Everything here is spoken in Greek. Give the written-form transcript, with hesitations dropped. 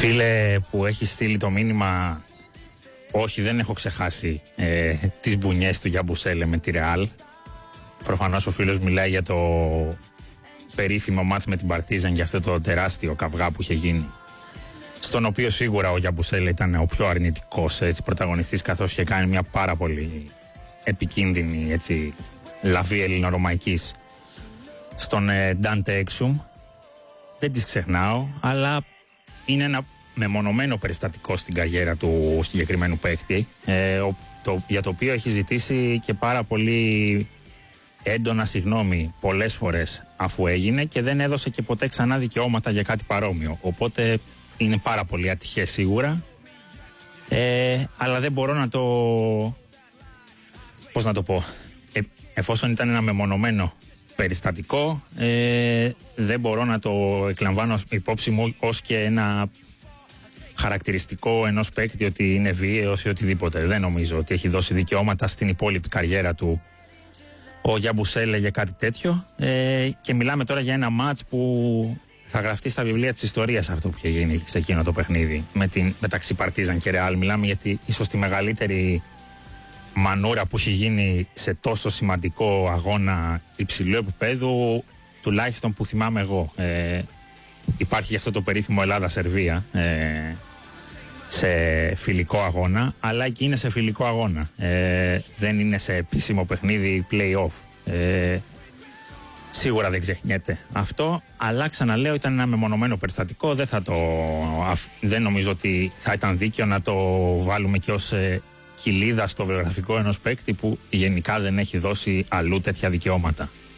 Φίλε που έχει στείλει το μήνυμα, όχι, δεν έχω ξεχάσει τις μπουνιές του Γιαμπουσέλε με τη Ρεάλ. Προφανώς ο φίλος μιλάει για το περίφημο μάτς με την Παρτίζαν, για αυτό το τεράστιο καυγά που είχε γίνει, στον οποίο σίγουρα ο Γιαμπουσέλε ήταν ο πιο αρνητικός πρωταγωνιστής, καθώς είχε κάνει μια πάρα πολύ επικίνδυνη λαβή ελληνορωμαϊκής στον Ντάντε Έξουμ. Δεν τις ξεχνάω, αλλά είναι ένα μεμονωμένο περιστατικό στην καριέρα του συγκεκριμένου παίκτη, για το οποίο έχει ζητήσει και πάρα πολύ έντονα συγγνώμη πολλές φορές αφού έγινε, και δεν έδωσε και ποτέ ξανά δικαιώματα για κάτι παρόμοιο. Οπότε είναι πάρα πολύ ατυχές σίγουρα, αλλά δεν μπορώ να το... πώς να το πω, εφόσον ήταν ένα μεμονωμένο περιστατικό, δεν μπορώ να το εκλαμβάνω υπόψη μου ως και ένα χαρακτηριστικό ενός παίκτη ότι είναι βίαιος ή οτιδήποτε. Δεν νομίζω ότι έχει δώσει δικαιώματα στην υπόλοιπη καριέρα του ο Γιαμπουσέλε για κάτι τέτοιο, και μιλάμε τώρα για ένα μάτς που θα γραφτεί στα βιβλία της ιστορίας, αυτό που είχε γίνει σε εκείνο το παιχνίδι μεταξύ Παρτίζαν και Ρεάλ. Μιλάμε για ίσως τη μεγαλύτερη μανούρα που έχει γίνει σε τόσο σημαντικό αγώνα υψηλού επίπεδου, τουλάχιστον που θυμάμαι εγώ. Υπάρχει γι' αυτό το περίφημο Ελλάδα-Σερβία σε φιλικό αγώνα, αλλά εκεί είναι σε φιλικό αγώνα, δεν είναι σε επίσημο παιχνίδι play-off. Σίγουρα δεν ξεχνιέται αυτό, αλλά ξαναλέω, ήταν ένα μεμονωμένο περιστατικό. Δεν νομίζω ότι θα ήταν δίκαιο να το βάλουμε και ως κοιλίδα στο βιογραφικό ενός παίκτη που γενικά δεν έχει δώσει αλλού τέτοια δικαιώματα.